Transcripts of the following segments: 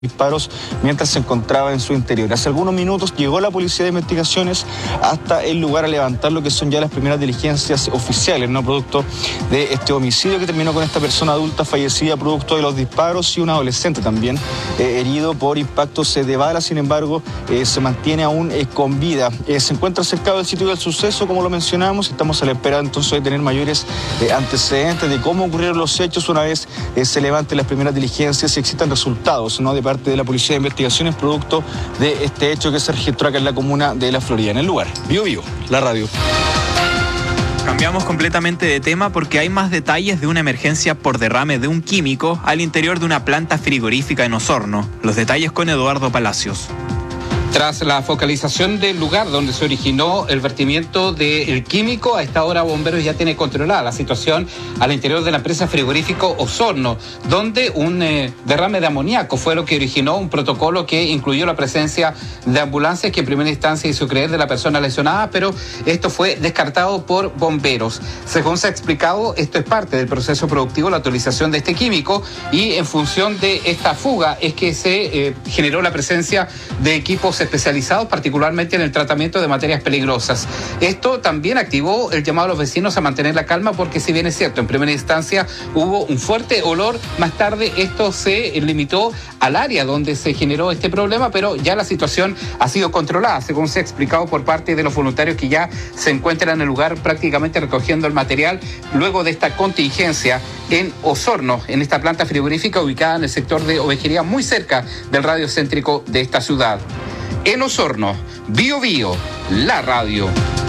disparos mientras se encontraba en su interior. Hace algunos minutos llegó la Policía de Investigaciones hasta el lugar a levantar lo que son ya las primeras diligencias oficiales, ¿no? Producto de este homicidio que terminó con esta persona adulta fallecida producto de los disparos y un adolescente también herido por impactos de bala. Sin embargo, se mantiene aún con vida. Se encuentra cercado del sitio del suceso, como lo mencionamos. Estamos a la espera entonces de tener mayores antecedentes de cómo ocurrieron los hechos una vez se levanten las primeras diligencias y existan resultados, ¿no?, de parte de la Policía de Investigaciones producto de este hecho que se registró acá en la comuna de La Florida. En el lugar, Bio, la radio. Cambiamos completamente de tema porque hay más detalles de una emergencia por derrame de un químico al interior de una planta frigorífica en Osorno. Los detalles con Eduardo Palacios. Tras la focalización del lugar donde se originó el vertimiento del químico, a esta hora Bomberos ya tiene controlada la situación al interior de la empresa frigorífico Osorno, donde un derrame de amoníaco fue lo que originó un protocolo que incluyó la presencia de ambulancias que en primera instancia hizo creer de la persona lesionada, pero esto fue descartado por Bomberos. Según se ha explicado, esto es parte del proceso productivo, la utilización de este químico, y en función de esta fuga es que se generó la presencia de equipos especializados, particularmente en el tratamiento de materias peligrosas. Esto también activó el llamado a los vecinos a mantener la calma, porque si bien es cierto, en primera instancia hubo un fuerte olor, más tarde esto se limitó al área donde se generó este problema, pero ya la situación ha sido controlada, según se ha explicado por parte de los voluntarios que ya se encuentran en el lugar prácticamente recogiendo el material luego de esta contingencia en Osorno, en esta planta frigorífica ubicada en el sector de Ovejería, muy cerca del radio céntrico de esta ciudad. En Osorno, Bio, la radio.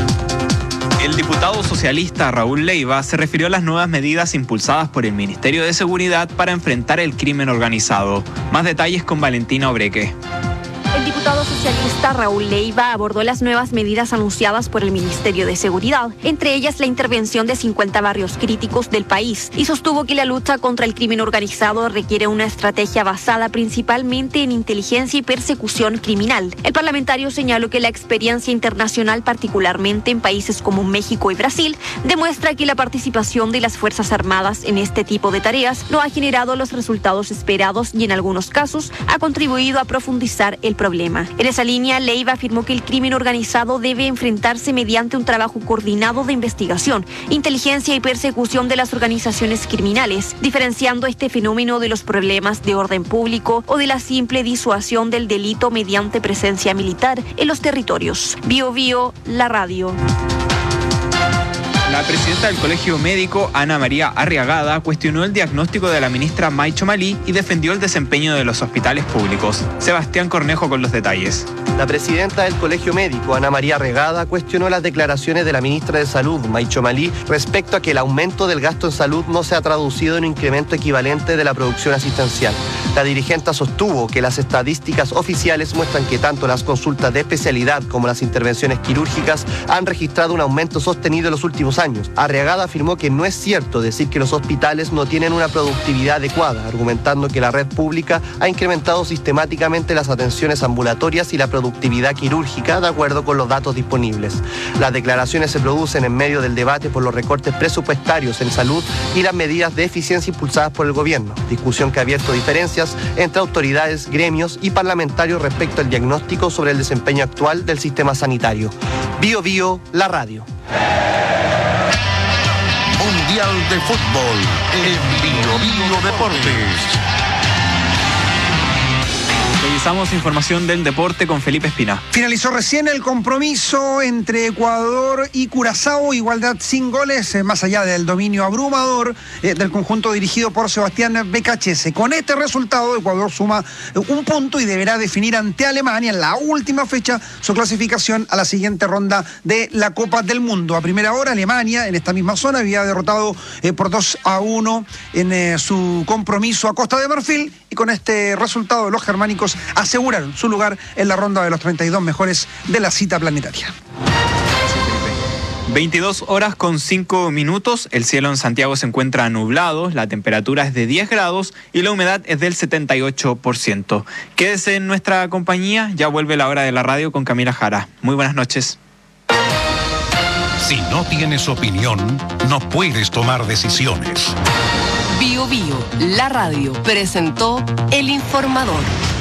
El diputado socialista Raúl Leiva se refirió a las nuevas medidas impulsadas por el Ministerio de Seguridad para enfrentar el crimen organizado. Más detalles con Valentina Obreque. El diputado socialista Raúl Leiva abordó las nuevas medidas anunciadas por el Ministerio de Seguridad, entre ellas la intervención de 50 barrios críticos del país, y sostuvo que la lucha contra el crimen organizado requiere una estrategia basada principalmente en inteligencia y persecución criminal. El parlamentario señaló que la experiencia internacional, particularmente en países como México y Brasil, demuestra que la participación de las Fuerzas Armadas en este tipo de tareas no ha generado los resultados esperados y en algunos casos ha contribuido a profundizar el problema. En esa línea, Leiva afirmó que el crimen organizado debe enfrentarse mediante un trabajo coordinado de investigación, inteligencia y persecución de las organizaciones criminales, diferenciando este fenómeno de los problemas de orden público o de la simple disuasión del delito mediante presencia militar en los territorios. Bio, la radio. La presidenta del Colegio Médico, Ana María Arriagada, cuestionó el diagnóstico de la ministra May Chomalí y defendió el desempeño de los hospitales públicos. Sebastián Cornejo con los detalles. La presidenta del Colegio Médico, Ana María Arriagada, cuestionó las declaraciones de la ministra de Salud, May Chomalí, respecto a que el aumento del gasto en salud no se ha traducido en un incremento equivalente de la producción asistencial. La dirigente sostuvo que las estadísticas oficiales muestran que tanto las consultas de especialidad como las intervenciones quirúrgicas han registrado un aumento sostenido en los últimos años. Arriagada afirmó que no es cierto decir que los hospitales no tienen una productividad adecuada, argumentando que la red pública ha incrementado sistemáticamente las atenciones ambulatorias y la productividad quirúrgica de acuerdo con los datos disponibles. Las declaraciones se producen en medio del debate por los recortes presupuestarios en salud y las medidas de eficiencia impulsadas por el gobierno, discusión que ha abierto diferencias entre autoridades, gremios y parlamentarios respecto al diagnóstico sobre el desempeño actual del sistema sanitario. Bio, la radio. Mundial de Fútbol en Bio Deportes. Revisamos información del deporte con Felipe Espina. Finalizó recién el compromiso entre Ecuador y Curazao, igualdad sin goles, más allá del dominio abrumador del conjunto dirigido por Sebastián Becachese. Con este resultado, Ecuador suma un punto y deberá definir ante Alemania en la última fecha su clasificación a la siguiente ronda de la Copa del Mundo. A primera hora, Alemania, en esta misma zona, había derrotado por 2-1 en su compromiso a Costa de Marfil, y con este resultado los germánicos aseguraron su lugar en la ronda de los 32 mejores de la cita planetaria. 22 horas con 5 minutos, el cielo en Santiago se encuentra nublado, la temperatura es de 10 grados y la humedad es del 78%. Quédese en nuestra compañía, ya vuelve la hora de la radio con Camila Jara. Muy buenas noches. Si no tienes opinión, no puedes tomar decisiones. Bio, la radio, presentó El Informador.